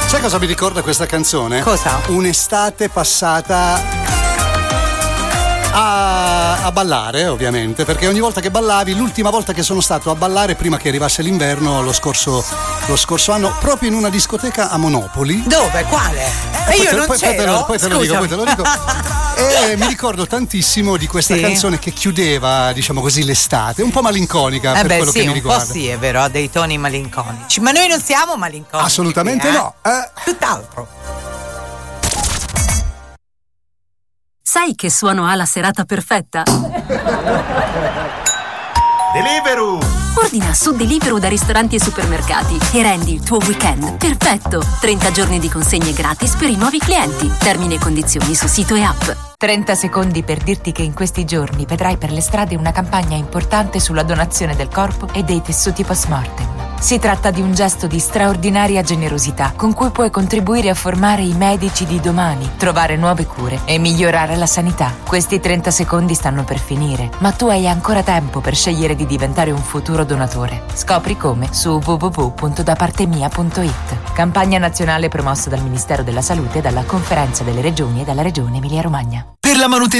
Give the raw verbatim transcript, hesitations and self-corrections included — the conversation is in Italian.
Sai cosa mi ricorda questa canzone? Cosa? Un'estate passata a, a ballare, ovviamente, perché ogni volta che ballavi, l'ultima volta che sono stato a ballare prima che arrivasse l'inverno lo scorso, lo scorso anno, proprio in una discoteca a Monopoli. Dove? Quale? E io te, non poi, c'ero. Poi te lo dico, poi te lo dico. E mi ricordo tantissimo di questa sì. canzone che chiudeva, diciamo così, l'estate, un po' malinconica eh per beh, quello sì, che mi riguarda. Un po' sì, è vero, ha dei toni malinconici, ma noi non siamo malinconici. Assolutamente qui, eh? no. Eh. Tutt'altro. Sai che suono ha la serata perfetta? Deliveroo! Ordina su Deliveroo da ristoranti e supermercati e rendi il tuo weekend perfetto. trenta giorni di consegne gratis per i nuovi clienti. Termini e condizioni su sito e app. trenta secondi per dirti che in questi giorni vedrai per le strade una campagna importante sulla donazione del corpo e dei tessuti post-mortem. Si tratta di un gesto di straordinaria generosità con cui puoi contribuire a formare i medici di domani, trovare nuove cure e migliorare la sanità. Questi trenta secondi stanno per finire, ma tu hai ancora tempo per scegliere di diventare un futuro donatore. Scopri come su w w w punto da parte mia punto i t. Campagna nazionale promossa dal Ministero della Salute e dalla Conferenza delle Regioni e dalla Regione Emilia-Romagna. Per la manutenzione